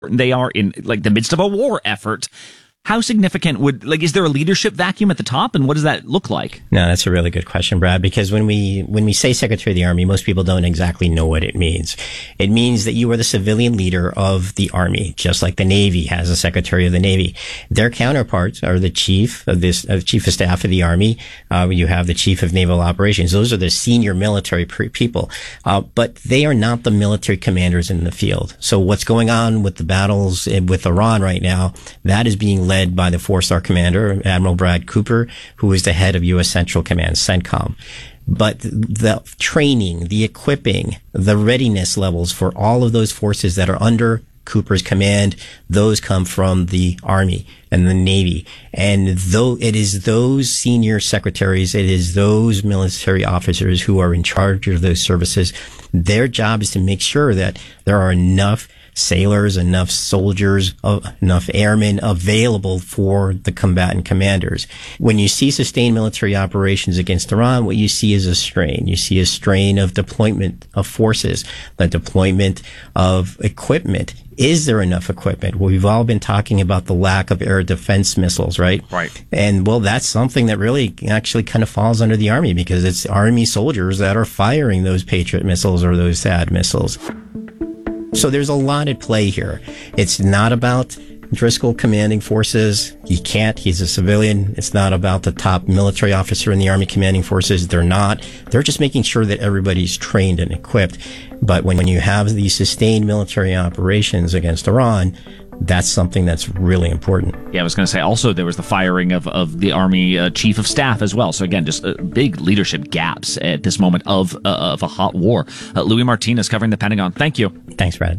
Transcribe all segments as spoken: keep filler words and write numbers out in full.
they are in like the midst of a war effort. How significant would, like, is there a leadership vacuum at the top, and what does that look like? No, that's a really good question, Brad, because when we, when we say Secretary of the Army, most people don't exactly know what it means. It means that you are the civilian leader of the Army, just like the Navy has a Secretary of the Navy. Their counterparts are the Chief of this, uh, Chief of Staff of the Army. Uh, you have the Chief of Naval Operations. Those are the senior military pre- people. Uh, but they are not the military commanders in the field. So what's going on with the battles with Iran right now, that is being led by the four-star commander, Admiral Brad Cooper, who is the head of U S Central Command, CENTCOM. But the training, the equipping, the readiness levels for all of those forces that are under Cooper's command, those come from the Army and the Navy. And though it is those senior secretaries, it is those military officers who are in charge of those services. Their job is to make sure that there are enough sailors, enough soldiers, uh, enough airmen available for the combatant commanders. When you see sustained military operations against Iran, what you see is a strain. You see a strain of deployment of forces, the deployment of equipment. Is there enough equipment? Well, we've all been talking about the lack of air defense missiles, right? Right. And, well, that's something that really actually kind of falls under the Army, because it's Army soldiers that are firing those Patriot missiles or those THAAD missiles. So there's a lot at play here. It's not about Driscoll commanding forces. He can't. He's a civilian. It's not about the top military officer in the Army commanding forces. They're not. They're just making sure that everybody's trained and equipped. But when you have these sustained military operations against Iran, that's something that's really important. Yeah, I was going to say, also there was the firing of, of the Army uh, Chief of Staff as well. So again, just uh, big leadership gaps at this moment of uh, of a hot war. Uh, Louis Martinez covering the Pentagon. Thank you. Thanks, Brad.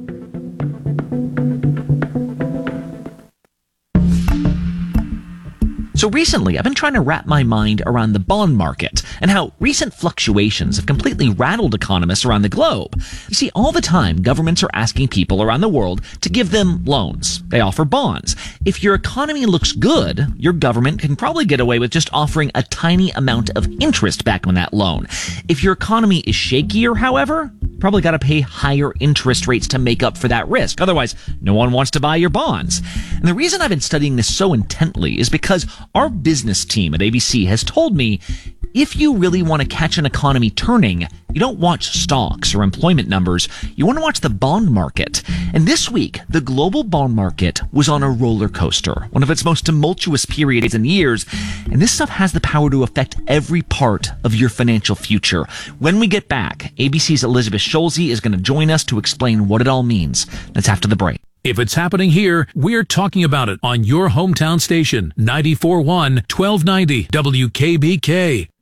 So recently, I've been trying to wrap my mind around the bond market and how recent fluctuations have completely rattled economists around the globe. You see, all the time, governments are asking people around the world to give them loans. They offer bonds. If your economy looks good, your government can probably get away with just offering a tiny amount of interest back on that loan. If your economy is shakier, however, probably got to pay higher interest rates to make up for that risk. Otherwise, no one wants to buy your bonds. And the reason I've been studying this so intently is because our business team at A B C has told me if you really want to catch an economy turning, you don't watch stocks or employment numbers. You want to watch the bond market. And this week, the global bond market was on a roller coaster, one of its most tumultuous periods in years. And this stuff has the power to affect every part of your financial future. When we get back, A B C's Elizabeth Schulze is going to join us to explain what it all means. That's after the break. If it's happening here, we're talking about it on your hometown station, ninety-four point one, twelve ninety W K B K.